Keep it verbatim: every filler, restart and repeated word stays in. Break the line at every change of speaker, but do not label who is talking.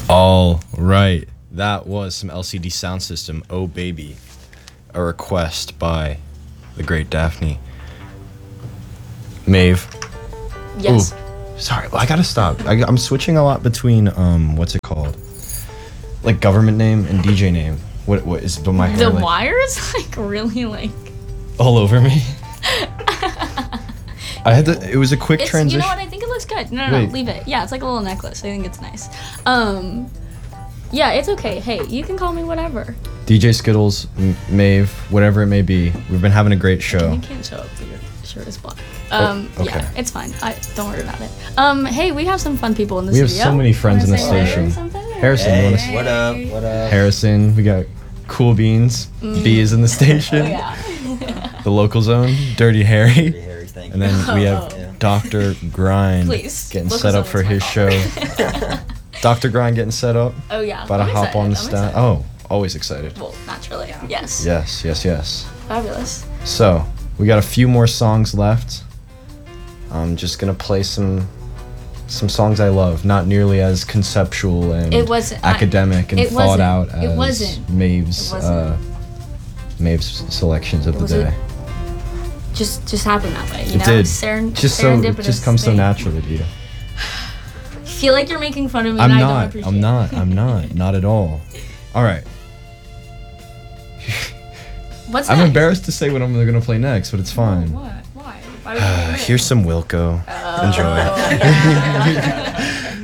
All right, that was some L C D Sound System, Oh Baby, a request by the great Daphne. Maeve.
Yes.
Ooh, sorry, I gotta stop. I, I'm switching a lot between, um, what's it called? Like government name and D J name. What, what is, but my hair
The
like,
wires, like, really, like...
all over me? I had to, it was a quick
It's,
transition.
you know what? I think it looks good. No, no,
Wait.
no. Leave it. Yeah, it's like a little necklace. I think it's nice. Um, yeah, it's okay. Hey, you can call me whatever.
D J Skittles, M- Maeve, whatever it may be. We've been having a great show.
You can't show up, but your shirt is black. Um,
Oh, okay.
Yeah, it's fine. I don't worry about it. Um, hey, we have some fun people in the
We have
studio.
so many friends in the
Wanna say
station.
hi or something, or-
Harrison, you wanna s-
What up? What up?
Harrison, we got Cool Beans, B is in the station,
Oh, yeah.
the local zone, Dirty Harry,
Pretty hairy, thank
and
you.
then we have
Yeah.
Doctor Grind
Please,
getting
local
set up
zone
for
is my
his
fault.
show. Doctor Grind getting set up,
Oh, yeah.
about to
I'm
hop on the
excited. I'm
stand. Oh, always excited.
Well, naturally. Yes.
Yes, yes, yes.
Fabulous.
So, we got a few more songs left. I'm just gonna play some some songs I love, not nearly as conceptual and
It wasn't- I-
academic and
it
thought
wasn't.
out
It
as
wasn't.
Maeve's
It wasn't.
uh, Maeve's selections of
It
the
was a-
day.
Just, just happened that way. You
It
know?
did.
Seren-
Just so it
serendipitous
just comes so
thing.
naturally to you.
I feel like you're making fun of me.
I'm
and I don't
not.
appreciate
I'm
it.
not. I'm not. Not at all. All right.
What's
I'm
next?
embarrassed to say what I'm gonna play next, but it's fine.
What? Why? Why would you do this?
Here's some Wilco.
Oh.
Enjoy.